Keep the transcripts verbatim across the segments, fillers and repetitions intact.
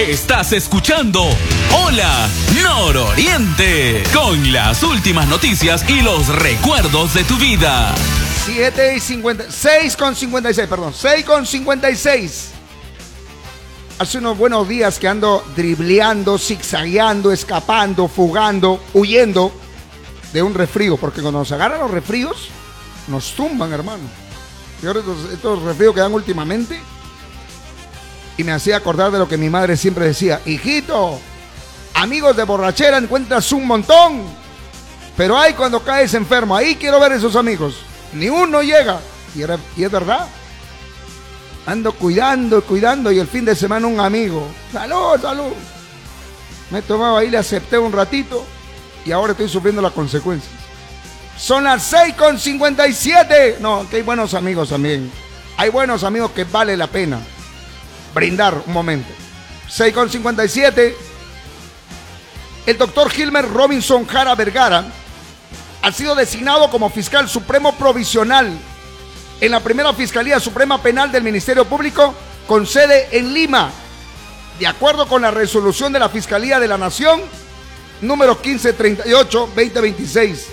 Estás escuchando Hola Nororiente, con las últimas noticias y los recuerdos de tu vida. siete y cincuenta, seis con cincuenta y seis, perdón, seis con cincuenta y seis. Hace unos buenos días que ando dribleando, zigzagueando, escapando, fugando, huyendo de un resfrío, porque cuando nos agarran los resfríos, nos tumban, hermano. Y ahora estos, estos resfríos que dan últimamente, y me hacía acordar de lo que mi madre siempre decía: hijito, amigos de borrachera encuentras un montón, pero ahí cuando caes enfermo, ahí quiero ver esos amigos, ni uno llega. Y, era, y es verdad. Ando cuidando, cuidando, y el fin de semana un amigo, salud, salud, me tomaba ahí, le acepté un ratito, y ahora estoy sufriendo las consecuencias. Son las seis con cincuenta y siete. No, que hay buenos amigos también. Hay buenos amigos que vale la pena brindar un momento. seis con cincuenta y siete. El doctor Gilmer Robinson Jara Vergara ha sido designado como fiscal supremo provisional en la primera Fiscalía Suprema Penal del Ministerio Público, con sede en Lima, de acuerdo con la resolución de la Fiscalía de la Nación número quince treinta y ocho guión veinte veintiséis,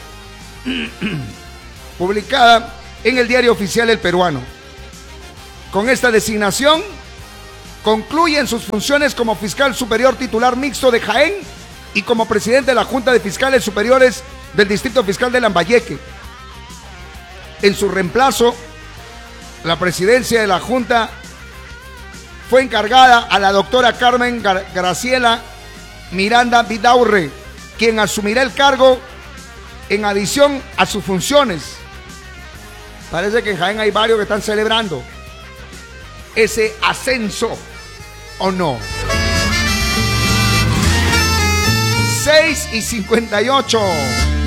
publicada en el Diario Oficial El Peruano. Con esta designación concluye en sus funciones como fiscal superior titular mixto de Jaén y como presidente de la Junta de Fiscales Superiores del Distrito Fiscal de Lambayeque. En su reemplazo, la presidencia de la Junta fue encargada a la doctora Carmen Gar- Graciela Miranda Vidaurre, quien asumirá el cargo en adición a sus funciones. Parece que en Jaén hay varios que están celebrando ese ascenso, ¿o no? seis y cincuenta y ocho.